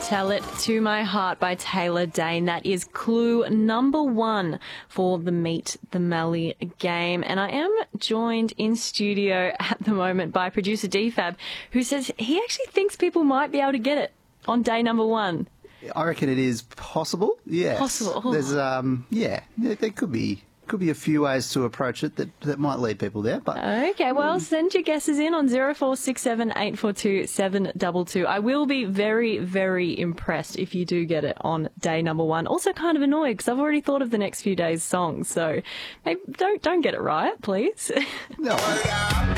Tell It to My Heart by Taylor Dane. That is clue number 1 for the Meet the Melly game. And I am joined in studio at the moment by producer DFab, who says he actually thinks people might be able to get it on day number 1. I reckon it is possible. Yes. Possible. There's there could be a few ways to approach it that might lead people there. But okay, well, send your guesses in on 0467 842 722. I will be very, very impressed if you do get it on day number 1. Also kind of annoyed because I've already thought of the next few days' songs, so maybe don't get it right, please. no.